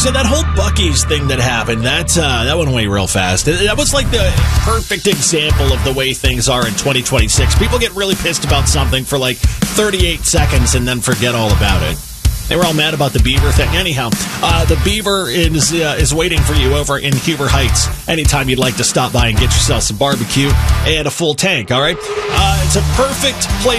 So that whole Buc-ee's thing that happened, that went away real fast. That was like the perfect example of the way things are in 2026. People get really pissed about something for like 38 seconds and then forget all about it. They were all mad about the Beaver thing. Anyhow, the Beaver is waiting for you over in Huber Heights anytime you'd like to stop by and get yourself some barbecue and a full tank, all right? It's a perfect place